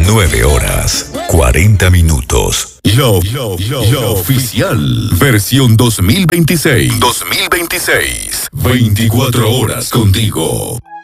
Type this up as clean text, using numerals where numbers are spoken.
9 horas, 40 minutos. Lo oficial. Versión 2026. 24 horas contigo.